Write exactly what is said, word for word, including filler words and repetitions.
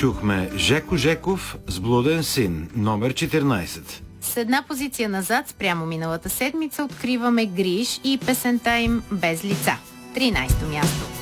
чухме Жеко Жеков с Блуден син, номер четиринайсет. С една позиция назад спрямо миналата седмица откриваме Гриш и песента им Без лица. тринайсето място.